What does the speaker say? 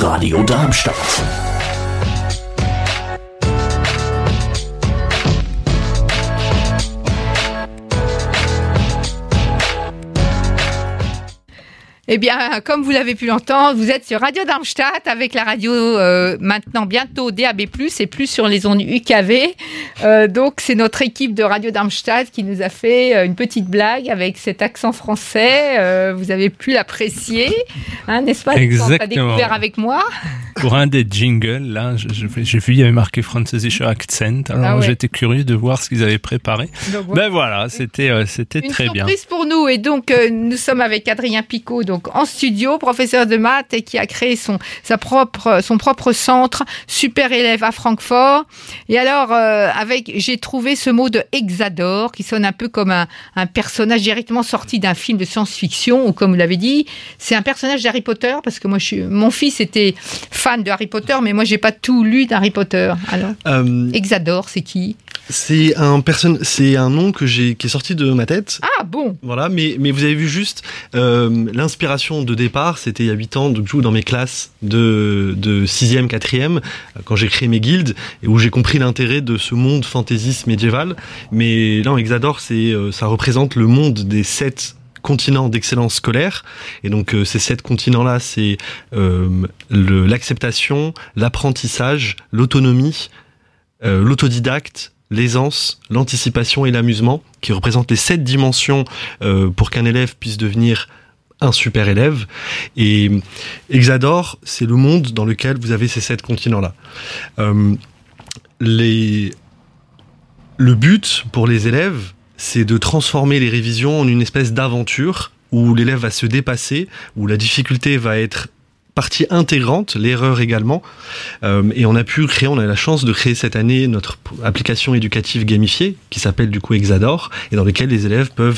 Radio Darmstadt. Eh bien, comme vous l'avez pu l'entendre, vous êtes sur Radio Darmstadt avec la radio maintenant bientôt DAB+, et plus sur les ondes UKV. Donc, c'est notre équipe de Radio Darmstadt qui nous a fait une petite blague avec cet accent français. Vous avez pu l'apprécier, hein, n'est-ce pas? Exactement. Tu as découvert avec moi. Pour un des jingles, là, j'ai vu, il y avait marqué Französischer Akzent. Alors, j'étais curieux de voir ce qu'ils avaient préparé. Donc, ben voilà, c'était très bien. Une surprise pour nous. Et donc, nous sommes avec Adrien Picot, donc en studio, professeur de maths, et qui a créé son propre centre, super élève à Francfort. Et alors, j'ai trouvé ce mot de Hexador, qui sonne un peu comme un personnage directement sorti d'un film de science-fiction, ou comme vous l'avez dit, c'est un personnage d'Harry Potter, parce que moi, mon fils était fan de Harry Potter, mais moi, j'ai pas tout lu d'Harry Potter. Alors, Hexador, c'est qui? C'est un nom qui est sorti de ma tête. Ah bon. Voilà, mais vous avez vu juste l'inspiration de départ, c'était il y a 8 ans, donc dans mes classes de 6e, 4e, quand j'ai créé mes guildes, et où j'ai compris l'intérêt de ce monde fantaisiste médiéval. Mais là, Hexador, ça représente le monde des 7 continents d'excellence scolaire. Et donc, ces 7 continents-là, c'est l'acceptation, l'apprentissage, l'autonomie, l'autodidacte, l'aisance, l'anticipation et l'amusement, qui représentent les 7 dimensions pour qu'un élève puisse devenir un super élève. Et Hexador, c'est le monde dans lequel vous avez ces 7 continents-là. Le but pour les élèves, c'est de transformer les révisions en une espèce d'aventure où l'élève va se dépasser, où la difficulté va être partie intégrante, l'erreur également. Et on a la chance de créer cette année notre application éducative gamifiée, qui s'appelle du coup Hexador, et dans laquelle les élèves peuvent